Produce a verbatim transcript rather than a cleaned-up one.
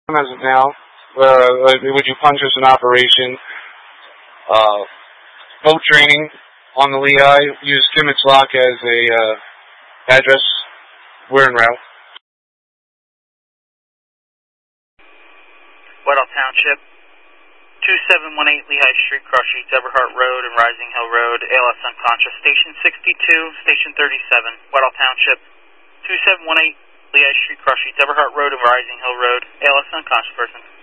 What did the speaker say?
As of now, uh, would you punch us in operation? Uh, boat training on the Lehigh. Use Timmins Lock as a uh, address. We're en route. Weddell Township, two seven one eight Lehigh Street, Cross Streets, Everhart Road and Rising Hill Road, A L S unconscious. Station sixty-two, Station thirty-seven, Weddell Township, two seven one eight Lehigh Street, Cross Streets, Everhart Road and Rising Hill Road, A L S unconscious person.